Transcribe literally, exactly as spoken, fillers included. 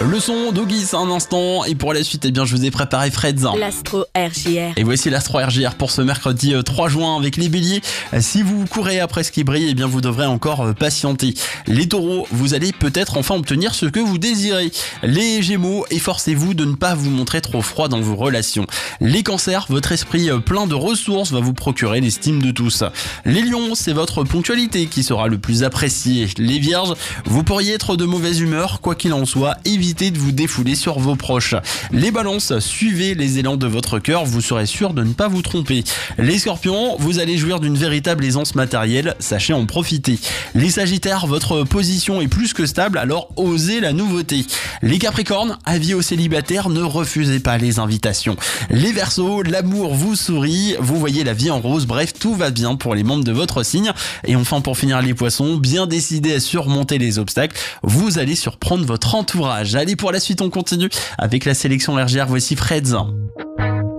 Le son d'Ogis un instant et pour la suite, eh bien, je vous ai préparé Freds. L'Astro R J R. Et voici l'Astro R J R pour ce mercredi trois juin avec les béliers. Si vous courez après ce qui brille, eh bien, vous devrez encore patienter. Les taureaux, vous allez peut-être enfin obtenir ce que vous désirez. Les gémeaux, efforcez-vous de ne pas vous montrer trop froid dans vos relations. Les cancers, votre esprit plein de ressources va vous procurer l'estime de tous. Les lions, c'est votre ponctualité qui sera le plus appréciée. Les vierges, vous pourriez être de mauvaise humeur, quoi qu'il en soit, évitez de vous défouler sur vos proches. Les balances, suivez les élans de votre cœur, vous serez sûr de ne pas vous tromper. Les scorpions, vous allez jouir d'une véritable aisance matérielle, sachez en profiter. Les sagittaires, votre position est plus que stable, alors osez la nouveauté. Les capricornes, avis aux célibataires, ne refusez pas les invitations. Les verseaux, l'amour vous sourit, vous voyez la vie en rose, bref, tout va bien pour les membres de votre signe. Et enfin, pour finir, les poissons, bien décidés à surmonter les obstacles, vous allez surprendre votre entourage. Allez, pour la suite, on continue avec la sélection R J R, voici Freds.